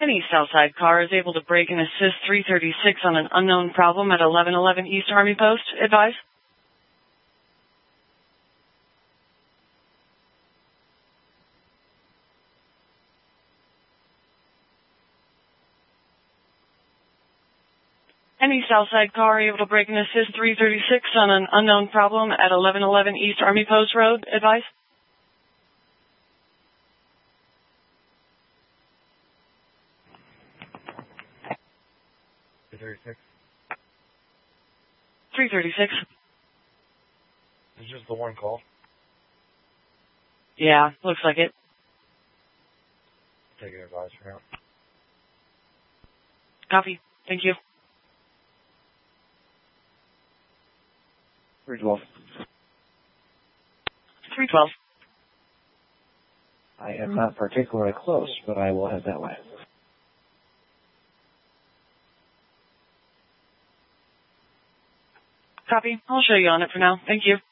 Any Southside car is able to brake and assist 336 on an unknown problem at 1111 East Army Post. Advise. Any Southside car able to brake and assist 336 on an unknown problem at 1111 East Army Post Road. Advise. 336. 336. It's just the one call. Yeah, looks like it. Take it, advice for now. Copy. Thank you. 312. 312. I am not particularly close, but I will head that way. Copy. I'll show you on it for now. Thank you.